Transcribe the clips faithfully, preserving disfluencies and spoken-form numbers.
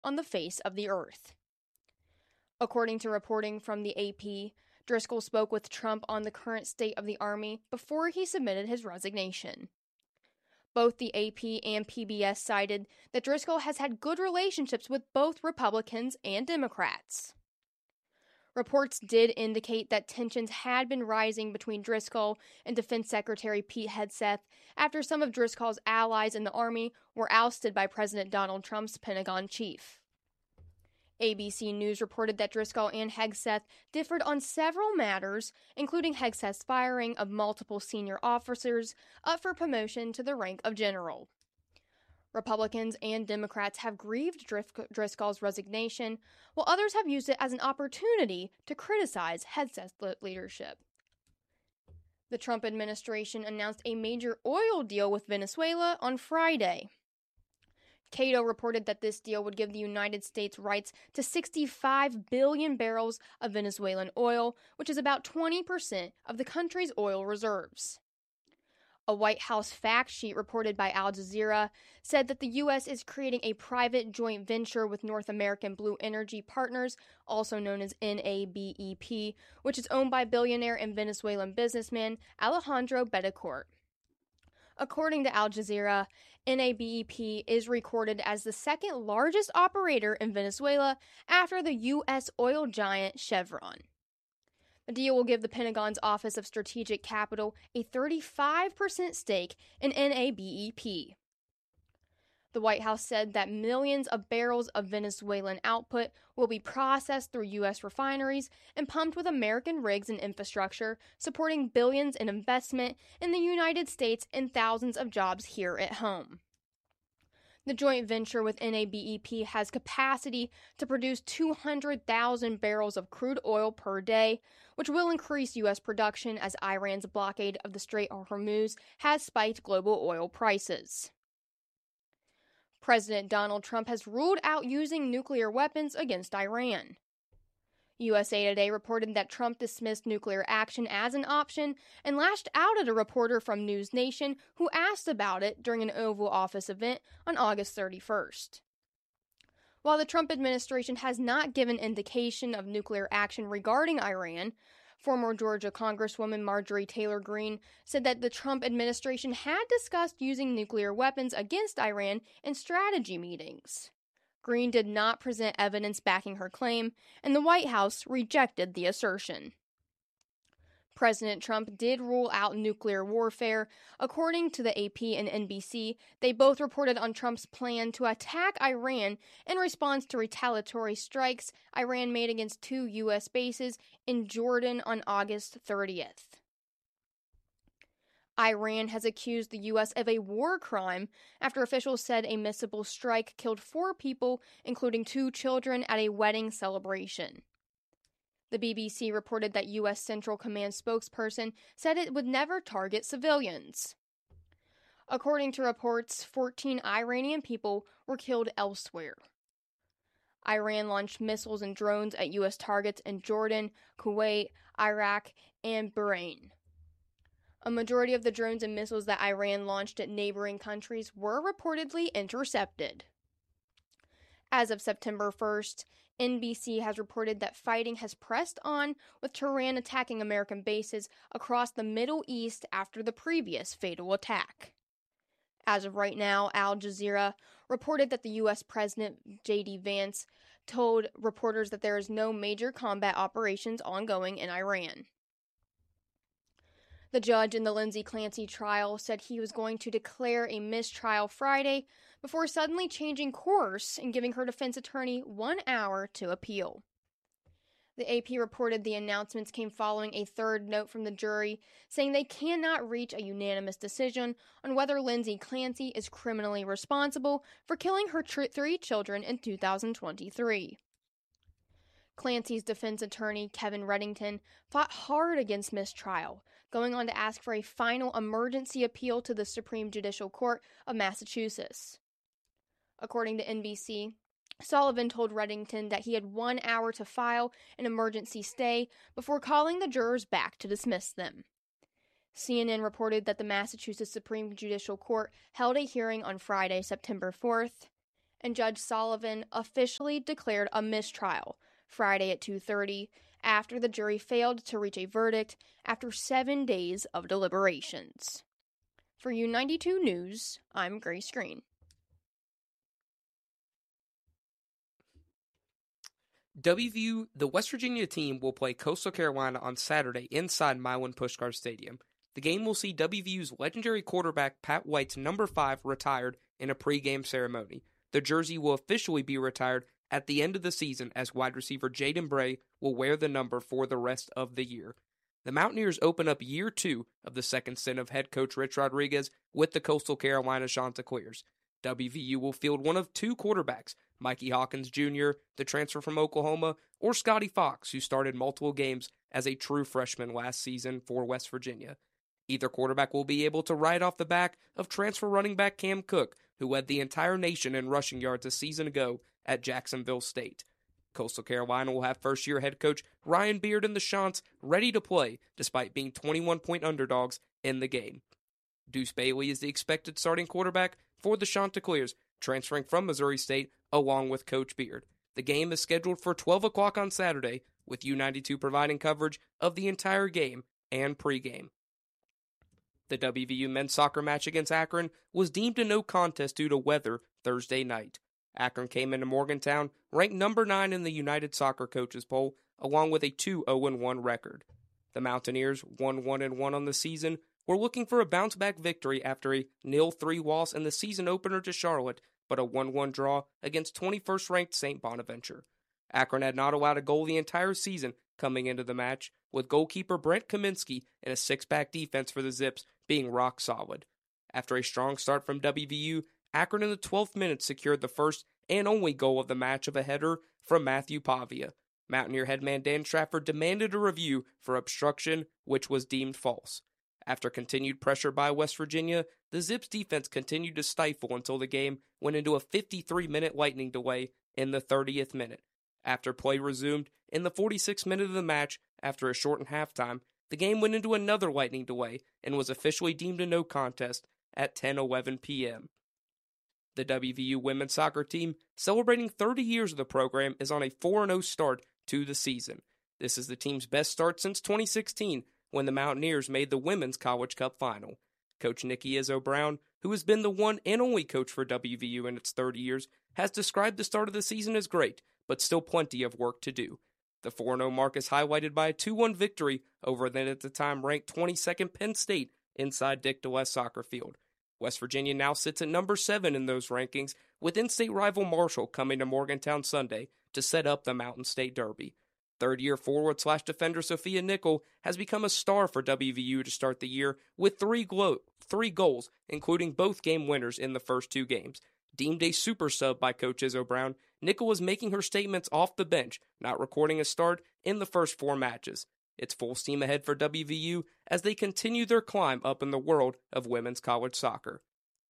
on the face of the earth. According to reporting from the A P, Driscoll spoke with Trump on the current state of the Army before he submitted his resignation. Both the A P and P B S cited that Driscoll has had good relationships with both Republicans and Democrats. Reports did indicate that tensions had been rising between Driscoll and Defense Secretary Pete Hegseth after some of Driscoll's allies in the Army were ousted by President Donald Trump's Pentagon chief. A B C News reported that Driscoll and Hegseth differed on several matters, including Hegseth's firing of multiple senior officers up for promotion to the rank of general. Republicans and Democrats have grieved Driscoll's resignation, while others have used it as an opportunity to criticize Hegseth's leadership. The Trump administration announced a major oil deal with Venezuela on Friday. Cato reported that this deal would give the United States rights to sixty-five billion barrels of Venezuelan oil, which is about twenty percent of the country's oil reserves. A White House fact sheet reported by Al Jazeera said that the U S is creating a private joint venture with North American Blue Energy Partners, also known as N A B E P, which is owned by billionaire and Venezuelan businessman Alejandro Betancourt. According to Al Jazeera, N A B E P is recorded as the second largest operator in Venezuela after the U S oil giant Chevron. The deal will give the Pentagon's Office of Strategic Capital a thirty-five percent stake in N A B E P. The White House said that millions of barrels of Venezuelan output will be processed through U S refineries and pumped with American rigs and infrastructure, supporting billions in investment in the United States and thousands of jobs here at home. The joint venture with N A B E P has capacity to produce two hundred thousand barrels of crude oil per day, which will increase U S production as Iran's blockade of the Strait of Hormuz has spiked global oil prices. President Donald Trump has ruled out using nuclear weapons against Iran. U S A Today reported that Trump dismissed nuclear action as an option and lashed out at a reporter from News Nation who asked about it during an Oval Office event on August thirty-first. While the Trump administration has not given indication of nuclear action regarding Iran, former Georgia Congresswoman Marjorie Taylor Greene said that the Trump administration had discussed using nuclear weapons against Iran in strategy meetings. Greene did not present evidence backing her claim, and the White House rejected the assertion. President Trump did rule out nuclear warfare. According to the A P and N B C, they both reported on Trump's plan to attack Iran in response to retaliatory strikes Iran made against two U S bases in Jordan on August thirtieth. Iran has accused the U S of a war crime after officials said a missile strike killed four people, including two children, at a wedding celebration. The B B C reported that U S Central Command spokesperson said it would never target civilians. According to reports, fourteen Iranian people were killed elsewhere. Iran launched missiles and drones at U S targets in Jordan, Kuwait, Iraq, and Bahrain. A majority of the drones and missiles that Iran launched at neighboring countries were reportedly intercepted. As of September first, N B C has reported that fighting has pressed on, with Tehran attacking American bases across the Middle East after the previous fatal attack. As of right now, Al Jazeera reported that the U S President J D Vance told reporters that there is no major combat operations ongoing in Iran. The judge in the Lindsay Clancy trial said he was going to declare a mistrial Friday before suddenly changing course and giving her defense attorney one hour to appeal. The A P reported the announcements came following a third note from the jury saying they cannot reach a unanimous decision on whether Lindsay Clancy is criminally responsible for killing her tr- three children in two thousand twenty-three. Clancy's defense attorney, Kevin Reddington, fought hard against mistrial, going on to ask for a final emergency appeal to the Supreme Judicial Court of Massachusetts. According to N B C, Sullivan told Reddington that he had one hour to file an emergency stay before calling the jurors back to dismiss them. C N N reported that the Massachusetts Supreme Judicial Court held a hearing on Friday, September fourth, and Judge Sullivan officially declared a mistrial Friday at two thirty after the jury failed to reach a verdict after seven days of deliberations. For U ninety-two News, I'm Grace Green. W V U, the West Virginia team, will play Coastal Carolina on Saturday inside Milan Puskar Stadium. The game will see W V U's legendary quarterback Pat White's number five retired in a pregame ceremony. The jersey will officially be retired at the end of the season as wide receiver Jaden Bray will wear the number for the rest of the year. The Mountaineers open up year two of the second stint of head coach Rich Rodriguez with the Coastal Carolina Chanticleers. W V U will field one of two quarterbacks, Mikey Hawkins Junior, the transfer from Oklahoma, or Scotty Fox, who started multiple games as a true freshman last season for West Virginia. Either quarterback will be able to ride off the back of transfer running back Cam Cook, who led the entire nation in rushing yards a season ago at Jacksonville State. Coastal Carolina will have first-year head coach Ryan Beard and the Chants ready to play, despite being twenty-one-point underdogs in the game. Deuce Bailey is the expected starting quarterback for the Chanticleers, transferring from Missouri State along with Coach Beard. The game is scheduled for twelve o'clock on Saturday, with U ninety-two providing coverage of the entire game and pregame. The W V U men's soccer match against Akron was deemed a no contest due to weather Thursday night. Akron came into Morgantown ranked number nine in the United Soccer Coaches poll, along with a two oh one record. The Mountaineers, one one one on the season, were looking for a bounce-back victory after a nil three loss in the season opener to Charlotte, but a one one draw against twenty-first ranked Saint Bonaventure. Akron had not allowed a goal the entire season coming into the match, with goalkeeper Brent Kaminsky and a six-back defense for the Zips being rock solid. After a strong start from W V U, Akron in the twelfth minute secured the first and only goal of the match of a header from Matthew Pavia. Mountaineer headman Dan Trafford demanded a review for obstruction, which was deemed false. After continued pressure by West Virginia, the Zips defense continued to stifle until the game went into a fifty-three minute lightning delay in the thirtieth minute. After play resumed in the forty-sixth minute of the match, after a shortened halftime, the game went into another lightning delay and was officially deemed a no contest at ten eleven p.m. The W V U women's soccer team, celebrating thirty years of the program, is on a four and oh start to the season. This is the team's best start since twenty sixteen, when the Mountaineers made the Women's College Cup final. Coach Nikki Izzo Brown, who has been the one and only coach for W V U in its thirty years, has described the start of the season as great, but still plenty of work to do. The four and oh mark is highlighted by a two one victory over then at the time ranked twenty-second Penn State inside Dick DeWest Soccer Field. West Virginia now sits at number seven in those rankings, with in-state rival Marshall coming to Morgantown Sunday to set up the Mountain State Derby. Third-year forward-slash-defender Sophia Nickel has become a star for W V U to start the year with three, glo- three goals, including both game winners in the first two games. Deemed a super sub by Coach Izzo Brown, Nickel was making her statements off the bench, not recording a start in the first four matches. It's full steam ahead for W V U as they continue their climb up in the world of women's college soccer.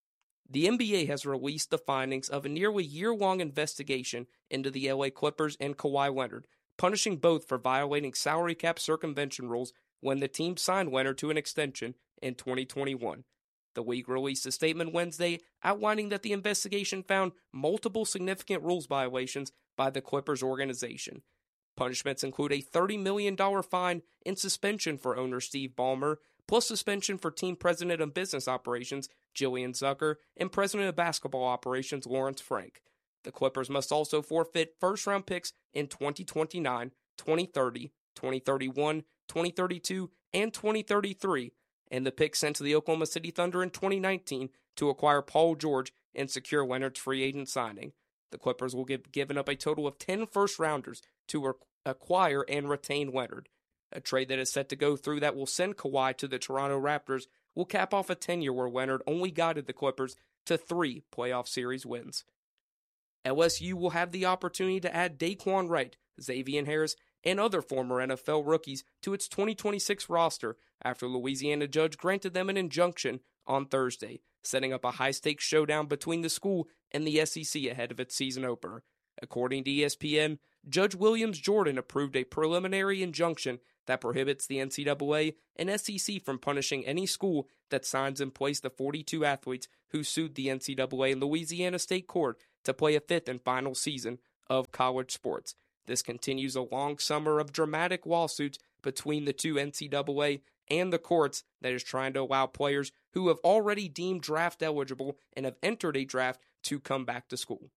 The N B A has released the findings of a nearly year-long investigation into the L A Clippers and Kawhi Leonard, punishing both for violating salary cap circumvention rules when the team signed Leonard to an extension in twenty twenty-one. The league released a statement Wednesday outlining that the investigation found multiple significant rules violations by the Clippers organization. Punishments include a thirty million dollars fine and suspension for owner Steve Ballmer, plus suspension for team president of business operations Jillian Zucker and president of basketball operations Lawrence Frank. The Clippers must also forfeit first-round picks in twenty twenty-nine, twenty thirty, twenty thirty-one, twenty thirty-two, and twenty thirty-three, and the picks sent to the Oklahoma City Thunder in twenty nineteen to acquire Paul George and secure Leonard's free agent signing. The Clippers will give given up a total of ten first-rounders to re- acquire and retain Leonard. A trade that is set to go through that will send Kawhi to the Toronto Raptors will cap off a tenure where Leonard only guided the Clippers to three playoff series wins. L S U will have the opportunity to add Daquan Wright, Xavier Harris, and other former N F L rookies to its twenty twenty-six roster after a Louisiana judge granted them an injunction on Thursday, setting up a high-stakes showdown between the school and the S E C ahead of its season opener. According to E S P N, Judge Williams Jordan approved a preliminary injunction that prohibits the N C double A and S E C from punishing any school that signs and plays the forty-two athletes who sued the N C double A in Louisiana State Court to play a fifth and final season of college sports. This continues a long summer of dramatic lawsuits between the two N C double A and the courts that is trying to allow players who have already deemed draft eligible and have entered a draft to come back to school.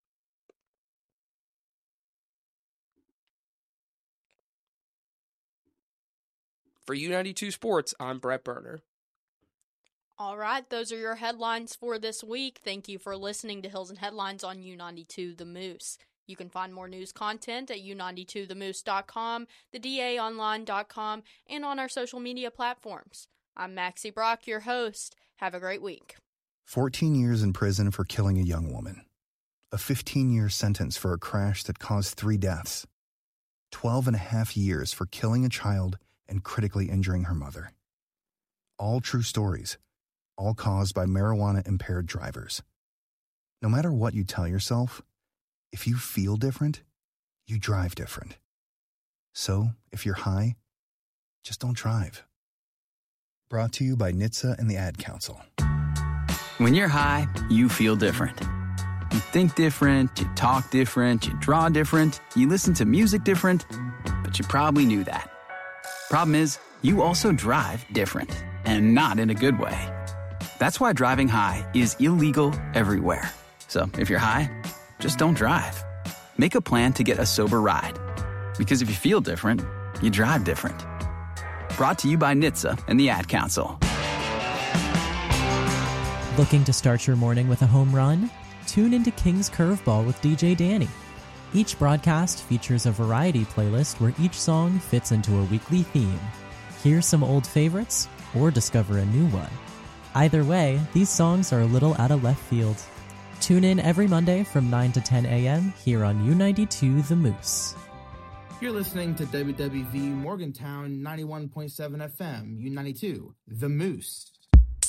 For U ninety-two Sports, I'm Brett Berner. All right, those are your headlines for this week. Thank you for listening to Hills and Headlines on U ninety-two The Moose. You can find more news content at U ninety-two the moose dot com, the D A online dot com, and on our social media platforms. I'm Maxie Brock, your host. Have a great week. fourteen years in prison for killing a young woman. A fifteen-year sentence for a crash that caused three deaths. twelve and a half years for killing a child and critically injuring her mother. All true stories, all caused by marijuana-impaired drivers. No matter what you tell yourself, if you feel different, you drive different. So, if you're high, just don't drive. Brought to you by N H T S A and the Ad Council. When you're high, you feel different. You think different, you talk different, you draw different, you listen to music different, but you probably knew that. Problem is, you also drive different, and not in a good way. That's why driving high is illegal everywhere. So if you're high, just don't drive. Make a plan to get a sober ride. Because if you feel different, you drive different. Brought to you by N H T S A and the Ad Council. Looking to start your morning with a home run? Tune into King's Curveball with D J Danny. Each broadcast features a variety playlist where each song fits into a weekly theme. Hear some old favorites or discover a new one. Either way, these songs are a little out of left field. Tune in every Monday from nine to ten a.m. here on U ninety-two The Moose. You're listening to W W V Morgantown ninety-one point seven F M, U ninety-two The Moose.